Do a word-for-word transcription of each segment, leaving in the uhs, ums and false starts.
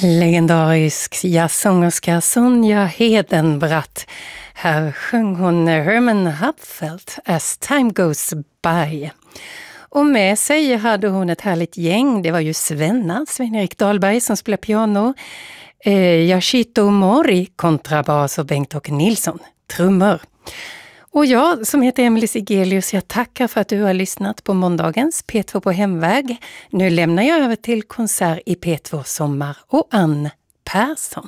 Legendarisk jazzsångerska Sonja Hedenbratt. Här sjöng hon Herman Hupfeld, As Time Goes By. Och med sig hade hon ett härligt gäng. Det var ju Svenna, Sven-Erik Dahlberg som spelar piano. Eh, Yashito Mori, kontrabas och Bengt-Åke Nilsson, trummor. Och jag som heter Emelie Sigelius, jag tackar för att du har lyssnat på måndagens P två på hemväg. Nu lämnar jag över till konsert i P två Sommar och Ann Persson.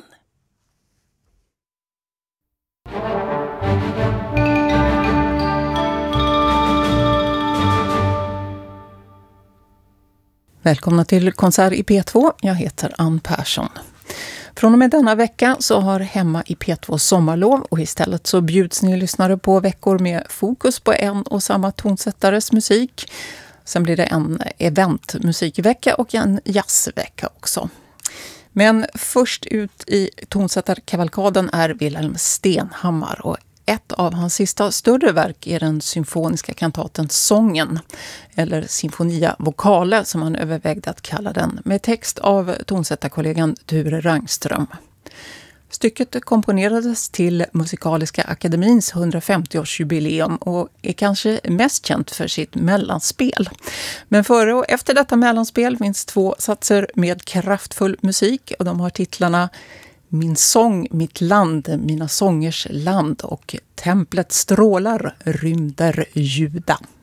Välkomna till konsert i P två. Jag heter Ann Persson. Från och med denna vecka så har Hemma i P två sommarlov och istället så bjuds ni lyssnare på veckor med fokus på en och samma tonsättares musik. Sen blir det en eventmusikvecka och en jazzvecka också. Men först ut i tonsättarkavalkaden är Wilhelm Stenhammar och ett av hans sista större verk är den symfoniska kantaten Sången, eller Sinfonia Vocale som han övervägde att kalla den, med text av tonsättarkollegan Ture Rangström. Stycket komponerades till Musikaliska akademins hundrafemtioårsjubileum och är kanske mest känt för sitt mellanspel. Men före och efter detta mellanspel finns två satser med kraftfull musik och de har titlarna Min sång, mitt land, mina sångers land och Templet strålar, rymder, juda.